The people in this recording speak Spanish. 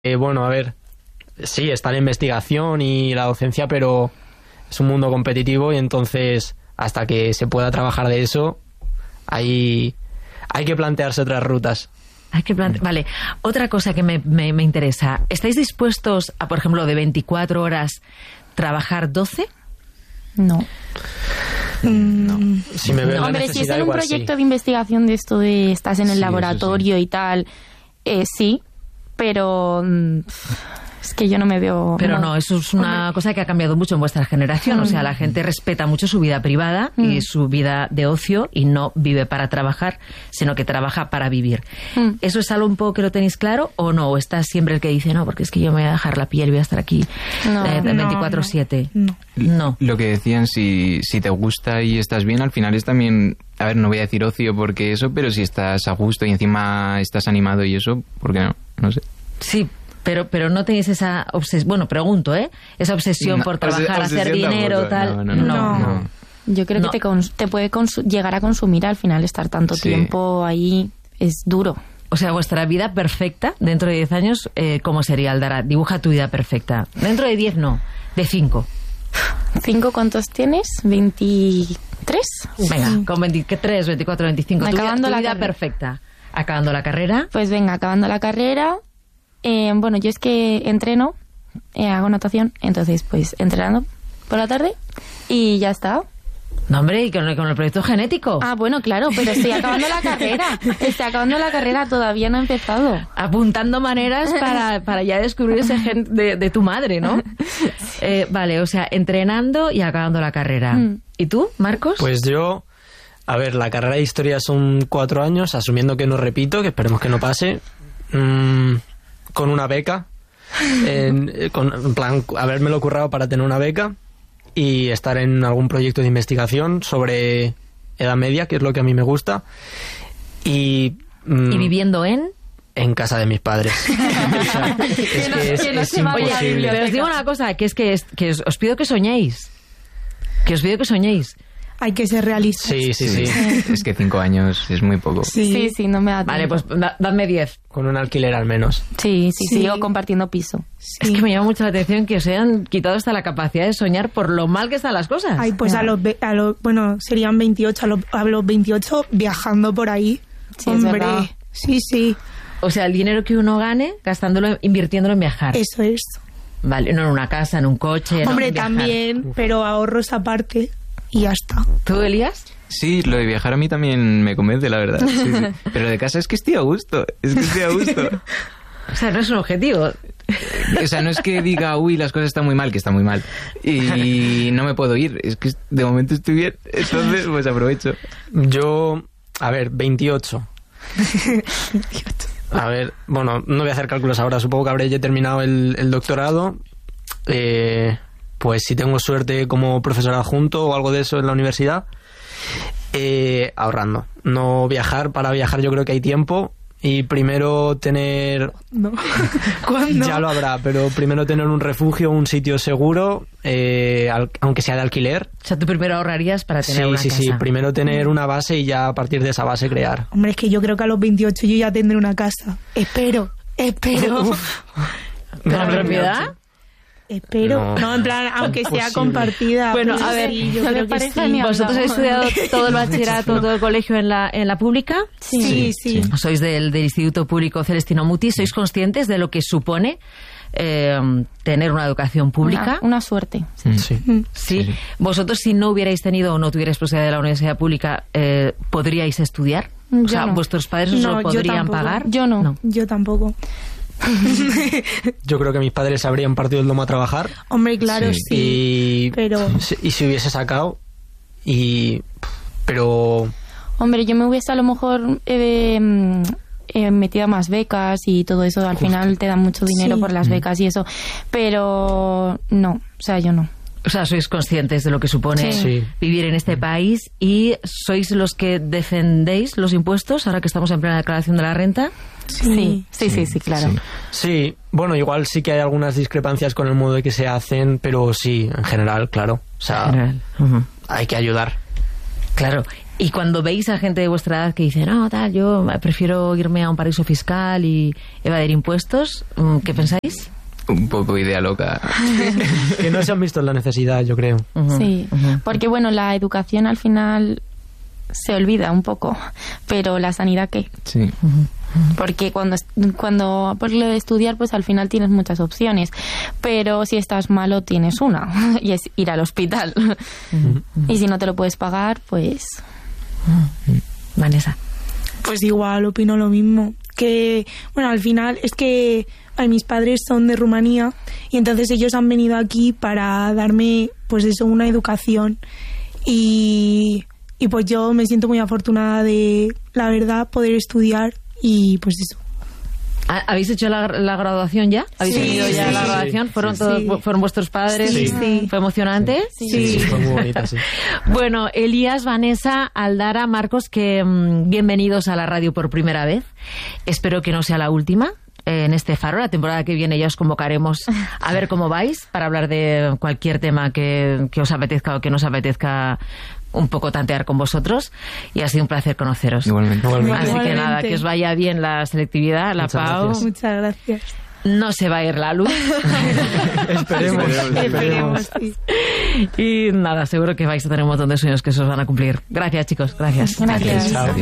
Bueno, a ver, sí, está la investigación y la docencia, pero es un mundo competitivo y entonces hasta que se pueda trabajar de eso hay que plantearse otras rutas. Vale, otra cosa que me interesa. ¿Estáis dispuestos a, por ejemplo, de 24 horas trabajar 12? No. No. Si me veo la Hombre, necesidad, si es en un igual proyecto sí. de investigación de esto de estás en el Sí, laboratorio y tal, sí, pero es que yo no me veo... Pero no, eso es una cosa que ha cambiado mucho en vuestra generación. O sea, la gente respeta mucho su vida privada y su vida de ocio y no vive para trabajar, sino que trabaja para vivir. ¿Eso es algo un poco que lo tenéis claro o no? ¿O estás siempre el que dice, no, porque es que yo me voy a dejar la piel y voy a estar aquí 24/7? No. Lo que decían, si te gusta y estás bien, al final es también... A ver, no voy a decir ocio porque eso, pero si estás a gusto y encima estás animado y eso, ¿por qué no? No sé. Sí, pero no tenéis esa obsesión, bueno, pregunto, esa obsesión No, por trabajar, hacer obsesión dinero, tampoco, tal. No. Yo creo que te puede llegar a consumir al final, estar tanto tiempo ahí, es duro. O sea, vuestra vida perfecta, dentro de 10 años, ¿cómo sería, Aldara? Dibuja tu vida perfecta. Dentro de 10 no, de 5. ¿5 cuántos tienes? ¿23? Venga, con 23, 24, 25. Acabando tu la vida carrera. perfecta. Acabando la carrera. Pues venga, acabando la carrera. Bueno, yo es que entreno, hago natación, entonces pues entrenando por la tarde y ya está. No, hombre, y con el proyecto genético. Ah, bueno, claro, pero estoy acabando la carrera. Estoy acabando la carrera, todavía no he empezado. Apuntando maneras para ya descubrir ese gen de tu madre, ¿no? Vale, o sea, entrenando y acabando la carrera. ¿Y tú, Marcos? Pues yo, a ver, la carrera de historia son 4 años, asumiendo que no repito, que esperemos que no pase, con una beca, en plan, habérmelo currado para tener una beca y estar en algún proyecto de investigación sobre Edad Media, que es lo que a mí me gusta, y viviendo en casa de mis padres. O sea, es imposible. Pero os digo una cosa, que os pido que soñéis. Que os pido que soñéis. Hay que ser realistas. Sí. Es que 5 años es muy poco. Sí, no me da tiempo. Vale, pues dadme 10. Con un alquiler al menos. Sí, sigo compartiendo piso. Sí. Es que me llama mucho la atención que os hayan quitado hasta la capacidad de soñar por lo mal que están las cosas. Ay, pues bueno, serían 28, a los 28 viajando por ahí. Sí, Hombre, es verdad. Sí. O sea, el dinero que uno gane, gastándolo, invirtiéndolo en viajar. Eso es. Vale, no en una casa, en un coche. Hombre, en viajar. también, pero ahorros aparte y ya está. ¿Tú, Elías? Sí, lo de viajar a mí también me convence, la verdad. Sí. Pero de casa es que estoy a gusto. O sea, no es un objetivo. O sea, no es que diga, uy, las cosas están muy mal, que está muy mal. Y no me puedo ir. Es que de momento estoy bien. Entonces, pues aprovecho. Yo, a ver, 28. A ver, bueno, no voy a hacer cálculos ahora. Supongo que habré ya terminado el doctorado. Pues si tengo suerte como profesor adjunto o algo de eso en la universidad, ahorrando. No viajar, para viajar yo creo que hay tiempo. Y primero tener... No. ¿Cuándo? Ya lo habrá, pero primero tener un refugio, un sitio seguro, aunque sea de alquiler. O sea, tú primero ahorrarías para tener una casa. Sí, primero tener una base y ya a partir de esa base crear. Hombre, es que yo creo que a los 28 yo ya tendré una casa. Espero. ¿Con propiedad? Espero. No, en plan, aunque sea compartida. Bueno, pues a ver, sí, yo creo que sí. ¿Vosotros habéis estudiado todo el bachillerato, todo el colegio en la pública? Sí. Sois del Instituto Público Celestino Muti. ¿Sois conscientes de lo que supone tener una educación pública? Una suerte. Sí. ¿Vosotros, si no hubierais tenido o no tuvierais posibilidad de la universidad pública, podríais estudiar? O sea, no. ¿vuestros padres os lo podrían pagar? Yo no. Yo tampoco. Yo creo que mis padres habrían partido el lomo a trabajar. Hombre, claro, sí. Y si hubiese sacado. Pero. Hombre, yo me hubiese a lo mejor metido más becas y todo eso. Al final te dan mucho dinero por las becas y eso. Pero no, o sea, yo no. O sea, sois conscientes de lo que supone vivir en este país y sois los que defendéis los impuestos ahora que estamos en plena declaración de la renta. Sí, claro. Sí, bueno, igual sí que hay algunas discrepancias con el modo de que se hacen, pero sí, en general, claro. O sea, hay que ayudar. Claro. Y cuando veis a gente de vuestra edad que dice, no, tal, yo prefiero irme a un paraíso fiscal y evadir impuestos, ¿qué pensáis? Un poco idea loca. Que no se han visto en la necesidad, yo creo. Sí, porque bueno, la educación al final se olvida un poco, pero la sanidad, ¿qué? Sí. Porque cuando por lo de estudiar, pues al final tienes muchas opciones, pero si estás malo tienes una, y es ir al hospital. Y si no te lo puedes pagar, pues... Vanessa. Pues igual, opino lo mismo. Que, bueno, al final es que mis padres son de Rumanía y entonces ellos han venido aquí para darme, pues eso, una educación. Y pues yo me siento muy afortunada de, la verdad, poder estudiar y pues eso. ¿Habéis hecho la graduación ya? ¿Habéis tenido ya la graduación? ¿Fueron vuestros padres? Sí. ¿Fue emocionante? Sí, fue muy bonita, sí. Bueno, Elías, Vanessa, Aldara, Marcos, que bienvenidos a la radio por primera vez. Espero que no sea la última en este Faro. La temporada que viene ya os convocaremos a ver cómo vais para hablar de cualquier tema que os apetezca o que nos apetezca un poco tantear con vosotros, y ha sido un placer conoceros. Igualmente. Así que nada, que os vaya bien la selectividad, la Pau. Gracias. Muchas gracias. No se va a ir la luz. Esperemos, sí. Y nada, seguro que vais a tener un montón de sueños que se os van a cumplir. Gracias, chicos. Gracias. Gracias. Chao.